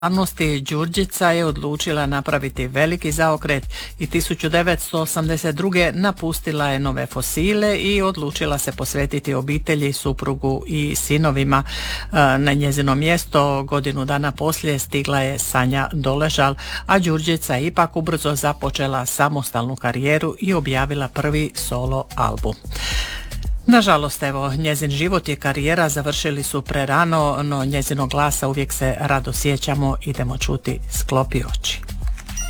Đurđica je odlučila napraviti veliki zaokret i 1982. napustila je Nove Fosile i odlučila se posvetiti obitelji, suprugu i sinovima. Na njezino mjesto godinu dana poslije stigla je Sanja Doležal, a Đurđica je ipak ubrzo započela samostalnu karijeru i objavila prvi solo album. Nažalost, evo, njezin život i karijera završili su prerano, no njezinog glasa uvijek se rado sjećamo. Idemo čuti Sklopi oči.